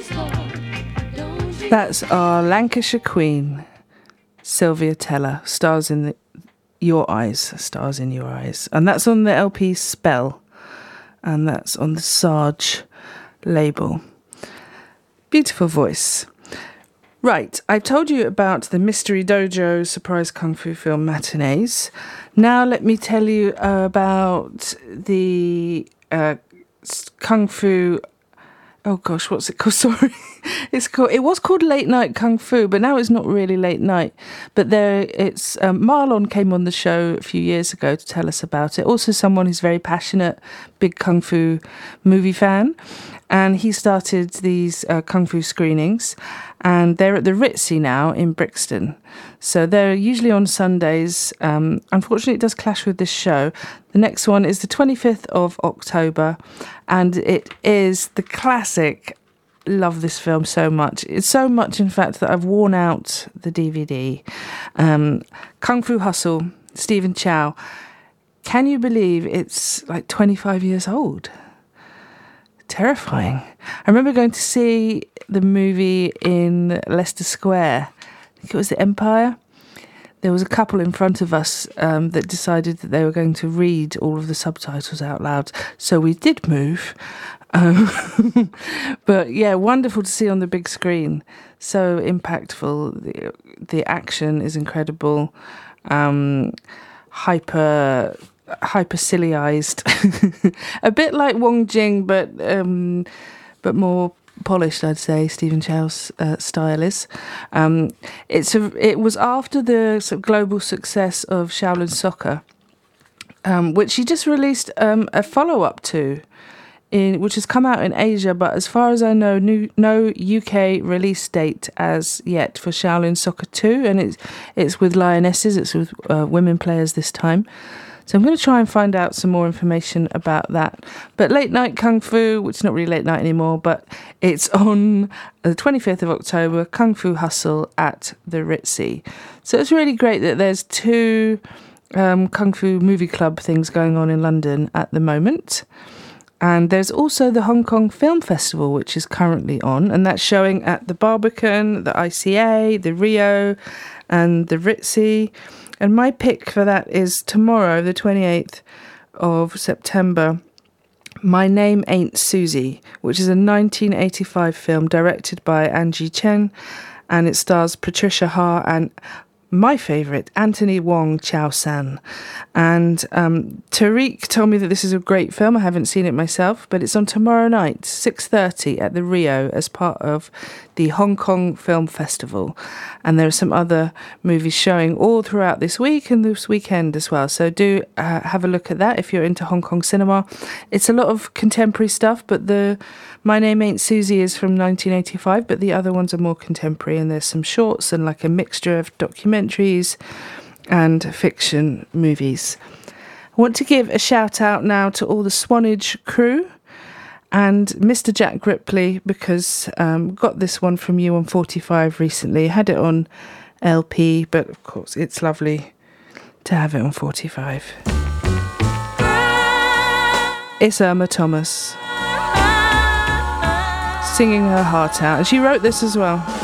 That's our Lancashire Queen, Sylvia Teller, Stars in Your Eyes. And that's on the LP Spell, and that's on the Sarge label. Beautiful voice. Right, I've told you about the Mystery Dojo surprise kung fu film matinees. Now let me tell you about the kung fu... Oh gosh, what's it called? Sorry. It was called Late Night Kung Fu, but now it's not really late night. But Marlon came on the show a few years ago to tell us about it. Also someone who's very passionate, big kung fu movie fan. And he started these kung fu screenings, and they're at the Ritzy now in Brixton. So they're usually on Sundays. Unfortunately, it does clash with this show. The next one is the 25th of October, and it is the classic. Love this film so much. It's so much, in fact, that I've worn out the DVD. Kung Fu Hustle, Stephen Chow. Can you believe it's like 25 years old? Terrifying. I remember going to see the movie in Leicester Square. I think it was the Empire. There was a couple in front of us that decided that they were going to read all of the subtitles out loud. So we did move. But yeah, wonderful to see on the big screen. So impactful. The action is incredible. Hyper silly-eyed. A bit like Wong Jing, but more polished, I'd say. Stephen Chow's style is. It was after the sort of global success of Shaolin Soccer, which he just released a follow-up to, which has come out in Asia, but as far as I know, no UK release date as yet for Shaolin Soccer 2, and it's with Lionesses, it's with women players this time. So I'm going to try and find out some more information about that. But Late Night Kung Fu, which is not really late night anymore, but it's on the 25th of October, Kung Fu Hustle at the Ritzy. So it's really great that there's two Kung Fu movie club things going on in London at the moment. And there's also the Hong Kong Film Festival, which is currently on, and that's showing at the Barbican, the ICA, the Rio, and the Ritzy. And my pick for that is tomorrow, the 28th of September, My Name Ain't Susie, which is a 1985 film directed by Angie Chen, and it stars Patricia Ha and my favourite, Anthony Wong Chow San. And Tariq told me that this is a great film. I haven't seen it myself, but it's on tomorrow night, 6:30 at the Rio, as part of the Hong Kong Film Festival. And there are some other movies showing all throughout this week and this weekend as well. So do have a look at that if you're into Hong Kong cinema. It's a lot of contemporary stuff, but the My Name Ain't Susie is from 1985, but the other ones are more contemporary, and there's some shorts and like a mixture of documentaries and fiction movies. I want to give a shout out now to all the Swanage crew and Mr. Jack Ripley, because got this one from you on 45 recently. Had it on LP, but of course it's lovely to have it on 45. It's Irma Thomas singing her heart out, and she wrote this as well.